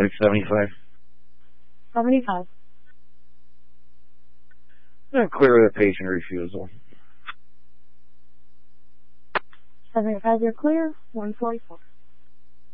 Anesthetic 75. 75. Clear the patient refusal. 75, you're clear. 144.